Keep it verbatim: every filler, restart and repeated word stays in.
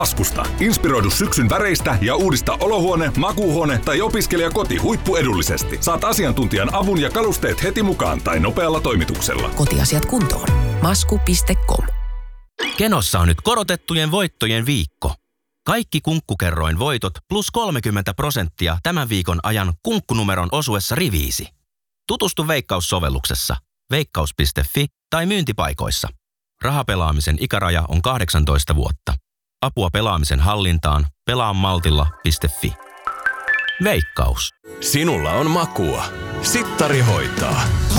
Taskusta. Inspiroidu syksyn väreistä ja uudista olohuone, makuuhuone tai opiskelijakoti huippuedullisesti. Saat asiantuntijan avun ja kalusteet heti mukaan tai nopealla toimituksella. Kotiasiat kuntoon. masku piste com. Kenossa on nyt korotettujen voittojen viikko. Kaikki Kunkkukerroin voitot plus kolmekymmentä prosenttia tämän viikon ajan kunkkunumeron osuessa riviisi. Tutustu Veikkaus-sovelluksessa, veikkaus piste fi tai myyntipaikoissa. Rahapelaamisen ikäraja on kahdeksantoista vuotta. Apua pelaamisen hallintaan pelaamaltilla piste fi. Veikkaus. Sinulla on makua. Sittari hoitaa.